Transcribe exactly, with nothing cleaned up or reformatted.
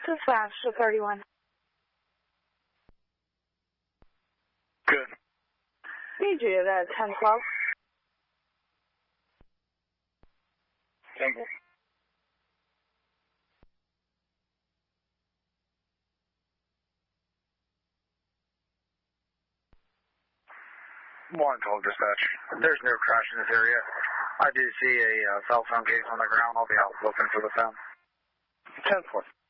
Dispatch to thirty-one. Good. Need you at ten twelve. Simple. one twelve dispatch. There's no crash in this area. I do see a uh, cell phone case on the ground. I'll be out looking for the phone. ten four.